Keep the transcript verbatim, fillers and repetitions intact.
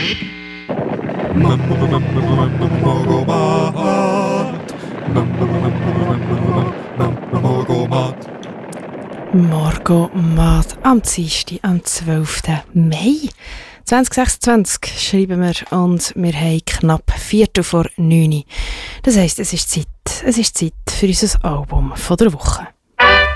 Morgomat am Dienstag, am zwölften Mai zwanzig sechsundzwanzig schreiben wir und wir haben knapp Viertel vor neun. Das heisst, es ist Zeit, es ist Zeit für unser Album von der Woche.